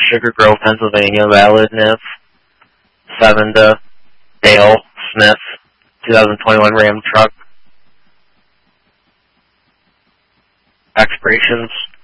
Sugar Grove, Pennsylvania, valid NIF. 7 to Dale Smith, 2021 Ram truck. Expirations